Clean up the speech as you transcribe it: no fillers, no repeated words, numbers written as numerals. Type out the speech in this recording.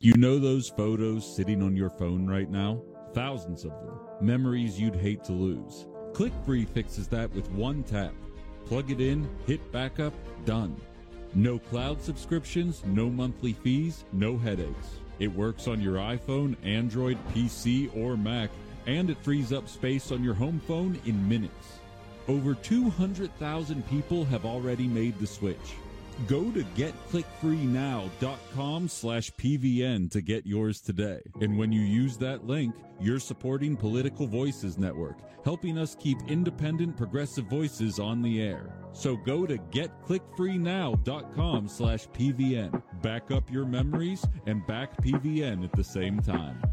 You know those photos sitting on your phone right now? Thousands of them. Memories you'd hate to lose. ClickFree fixes that with one tap. Plug it in, hit backup, done. No cloud subscriptions, no monthly fees, no headaches. It works on your iPhone, Android, PC, or Mac, and it frees up space on your home phone in minutes. Over 200,000 people have already made the switch. Go to getclickfreenow.com/PVN to get yours today. And when you use that link, you're supporting Political Voices Network, helping us keep independent progressive voices on the air. So go to getclickfreenow.com/PVN. Back up your memories and back PVN at the same time.